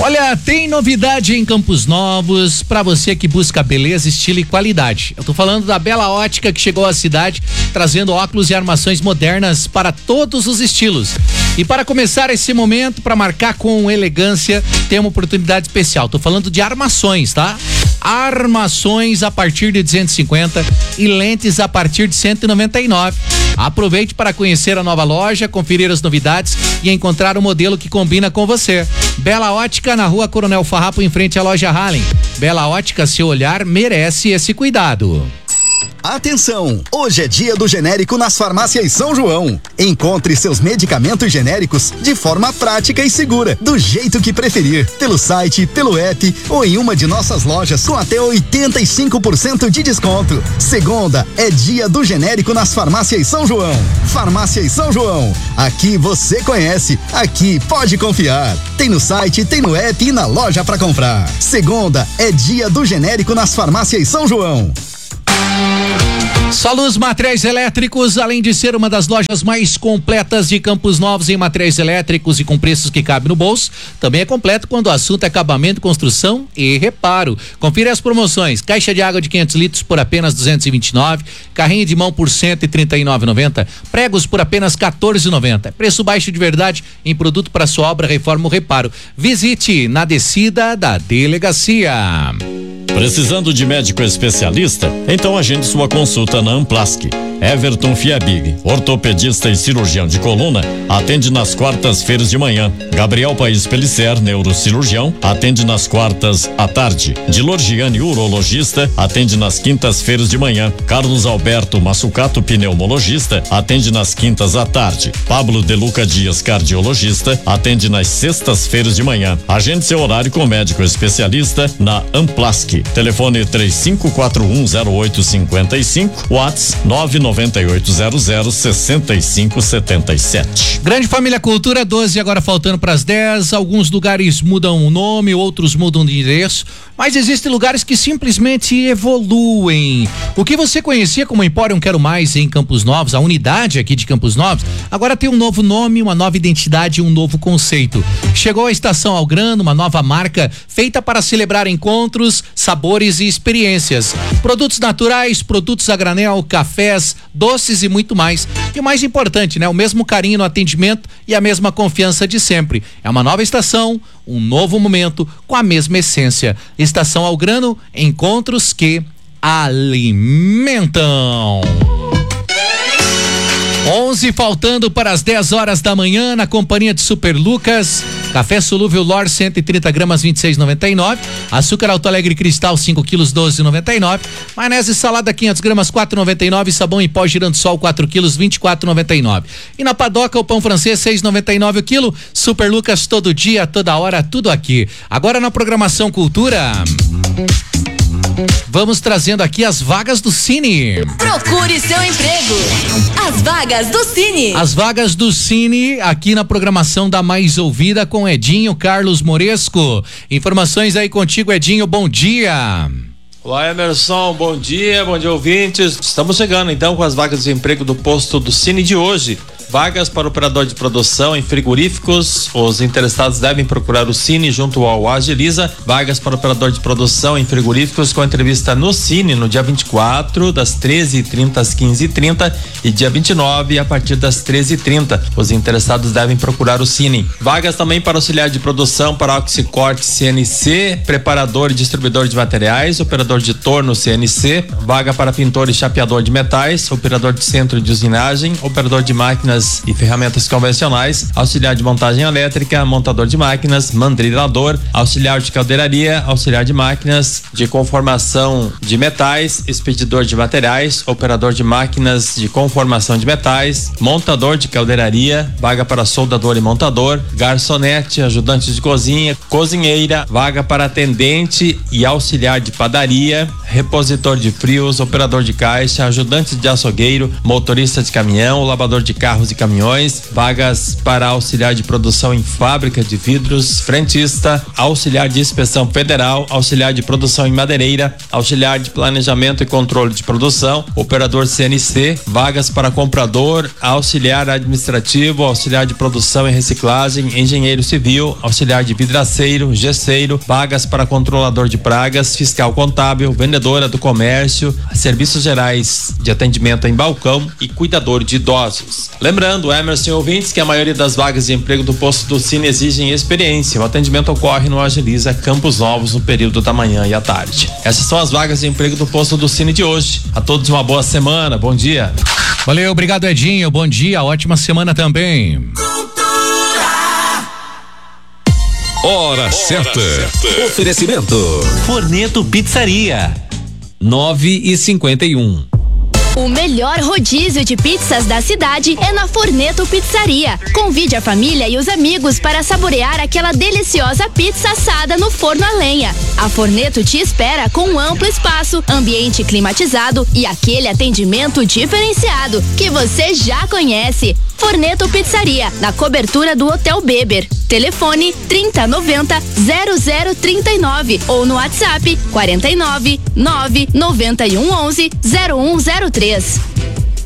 Olha, tem novidade em Campos Novos para você que busca beleza, estilo e qualidade. Eu tô falando da Bela Ótica, que chegou à cidade trazendo óculos e armações modernas para todos os estilos. E para começar esse momento, para marcar com elegância, tem uma oportunidade especial. Tô falando de armações, tá? Armações a partir de 250 e lentes a partir de 199. Aproveite para conhecer a nova loja, conferir as novidades e encontrar o modelo que combina com você. Bela Ótica, na Rua Coronel Farrapo, em frente à loja Hallen. Bela Ótica, seu olhar merece esse cuidado. Atenção! Hoje é dia do genérico nas farmácias São João. Encontre seus medicamentos genéricos de forma prática e segura, do jeito que preferir, pelo site, pelo app ou em uma de nossas lojas com até 85% de desconto. Segunda é dia do genérico nas farmácias São João. Farmácias São João. Aqui você conhece, aqui pode confiar. Tem no site, tem no app e na loja para comprar. Segunda é dia do genérico nas farmácias São João. Soluz Materiais Elétricos, além de ser uma das lojas mais completas de Campos Novos em materiais elétricos e com preços que cabem no bolso, também é completo quando o assunto é acabamento, construção e reparo. Confira as promoções: caixa de água de 500 litros por apenas 229, carrinho de mão por 139,90, pregos por apenas 14,90. Preço baixo de verdade em produto para sua obra, reforma ou reparo. Visite na descida da delegacia. Precisando de médico especialista? Então agende sua consulta na Amplasc. Everton Fiabig, ortopedista e cirurgião de coluna, atende nas quartas-feiras de manhã. Gabriel Paes Pellicer, neurocirurgião, atende nas quartas à tarde. Dilor Gianni, urologista, atende nas quintas-feiras de manhã. Carlos Alberto Massucato, pneumologista, atende nas quintas à tarde. Pablo De Luca Dias, cardiologista, atende nas sextas-feiras de manhã. Agende seu horário com médico especialista na Amplasc. Telefone 35410855, WhatsApp 998006577. Grande Família Cultura, 12 agora faltando para as 10. Alguns lugares mudam o nome, outros mudam de endereço, mas existem lugares que simplesmente evoluem. O que você conhecia como Empório Quero Mais em Campos Novos, a unidade aqui de Campos Novos, agora tem um novo nome, uma nova identidade e um novo conceito. Chegou a Estação Algrano, uma nova marca feita para celebrar encontros, sabores e experiências. Produtos naturais, produtos a granel, cafés, doces e muito mais. E o mais importante, né? O mesmo carinho no atendimento e a mesma confiança de sempre. É uma nova estação, um novo momento com a mesma essência. Estação Algrano, encontros que alimentam. 11 faltando para as 10 horas da manhã, na companhia de Super Lucas. Café solúvel Lor 130 gramas 26,99. Açúcar Alto Alegre Cristal 5 quilos 12,99. Maionese salada 500 gramas 4,99. Sabão em pó Giransol 4 quilos 24,99. E na Padoca o pão francês 6,99 o quilo. Super Lucas, todo dia, toda hora, tudo aqui. Agora na programação Cultura, vamos trazendo aqui as vagas do Cine. Procure seu emprego. As vagas do Cine. As vagas do Cine aqui na programação da Mais Ouvida com Edinho Carlos Moresco. Informações aí contigo, Edinho, bom dia. Olá, Emerson, bom dia ouvintes. Estamos chegando então com as vagas de emprego do posto do Cine de hoje. Vagas para operador de produção em frigoríficos. Os interessados devem procurar o Cine junto ao Agiliza. Vagas para operador de produção em frigoríficos com entrevista no Cine no dia 24, das 13h30 às 15h30 e dia 29 a partir das 13h30. Os interessados devem procurar o Cine. Vagas também para auxiliar de produção para Oxicorte CNC, preparador e distribuidor de materiais, operador de torno CNC, vaga para pintor e chapeador de metais, operador de centro de usinagem, operador de máquinas e ferramentas convencionais, auxiliar de montagem elétrica, montador de máquinas, mandrilador, auxiliar de caldeiraria, auxiliar de máquinas de conformação de metais, expedidor de materiais, operador de máquinas de conformação de metais, montador de caldeiraria, vaga para soldador e montador, garçonete, ajudante de cozinha, cozinheira, vaga para atendente e auxiliar de padaria, repositor de frios, operador de caixa, ajudante de açougueiro, motorista de caminhão, lavador de carros de caminhões, vagas para auxiliar de produção em fábrica de vidros, frentista, auxiliar de inspeção federal, auxiliar de produção em madeireira, auxiliar de planejamento e controle de produção, operador CNC, vagas para comprador, auxiliar administrativo, auxiliar de produção e reciclagem, engenheiro civil, auxiliar de vidraceiro, gesseiro, vagas para controlador de pragas, fiscal contábil, vendedora do comércio, serviços gerais de atendimento em balcão e cuidador de idosos. Lembrando, Emerson e ouvintes, que a maioria das vagas de emprego do posto do Cine exigem experiência. O atendimento ocorre no Agiliza Campos Novos no período da manhã e à tarde. Essas são as vagas de emprego do posto do Cine de hoje. A todos uma boa semana, bom dia. Valeu, obrigado Edinho, bom dia, ótima semana também. Hora certa. Oferecimento Forneto Pizzaria 9:51. O melhor rodízio de pizzas da cidade é na Forneto Pizzaria. Convide a família e os amigos para saborear aquela deliciosa pizza assada no forno a lenha. A Forneto te espera com um amplo espaço, ambiente climatizado e aquele atendimento diferenciado que você já conhece. Forneto Pizzaria, na cobertura do Hotel Beber. Telefone 3090-0039 ou no WhatsApp 49 99111 0103.